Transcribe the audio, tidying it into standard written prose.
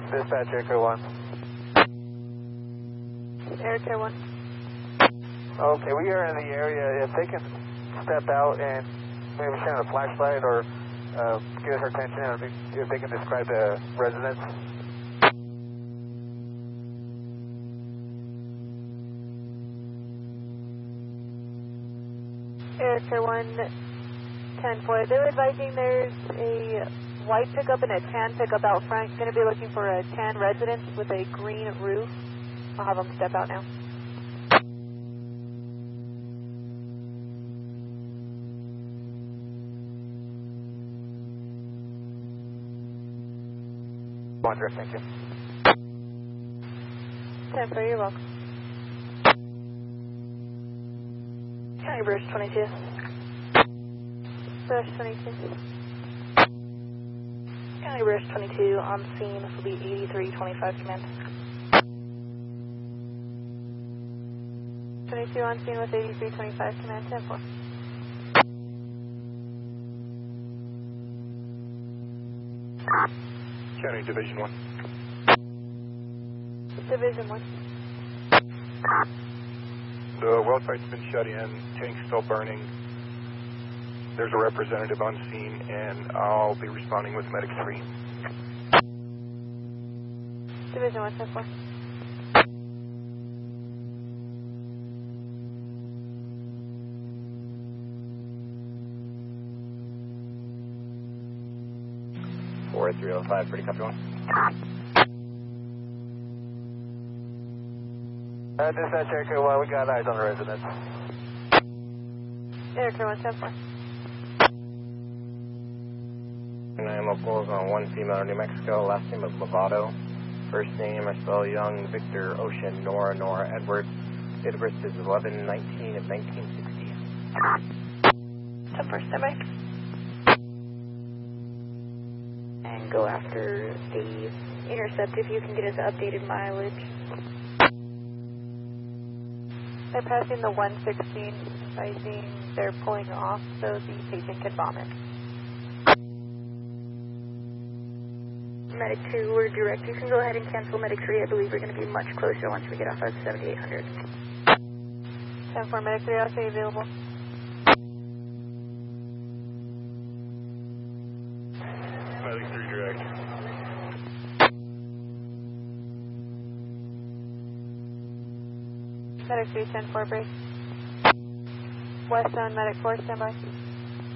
Dispatch Echo 1. Air 1. Okay, we are in the area. If they can step out and maybe shine a flashlight or get us our attention, and if they can describe the residence. Air 1, 10-4. They're advising there's a white pickup and a tan pickup out front. Going to be looking for a tan residence with a green roof. I'll have them step out now. Wonder, thank you. 10-4, you're welcome. County Bruce 22. Brush 22. County Bruce 22 on scene. This will be 8325 command. 22 on scene with 8325 command 10-4. County Division 1. Division 1. The well site's been shut in, tank's still burning. There's a representative on scene, and I'll be responding with Medic 3. Division 1, 10-4. Four 305, pretty copy 1. Dispatch Echo 1, we got eyes on the residence. Air 1, 10-4. And I'm locals on one female New Mexico, last name of Lovato. First name Marcel Young, Victor Ocean, Nora Edwards. Date of birth is 11/19 of 1960. 10-4, stand by. And go after the intercept if you can get us updated mileage. They're passing the 116, advising they're pulling off so the patient can vomit. Medic 2, we're direct. You can go ahead and cancel Medic 3. I believe we're going to be much closer once we get off of 7800. 10-4, Medic 3, I'll stay available. Medic 3 direct. Medic 3, 10-4, break. West on Medic 4, stand by.